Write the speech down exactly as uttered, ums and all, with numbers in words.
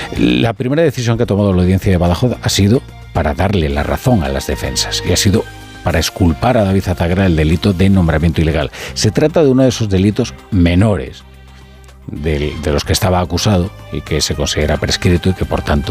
La primera decisión que ha tomado la Audiencia de Badajoz ha sido para darle la razón a las defensas y ha sido para exculpar a David Azagra del delito de nombramiento ilegal. Se trata de uno de esos delitos menores de, de los que estaba acusado y que se considera prescrito y que por tanto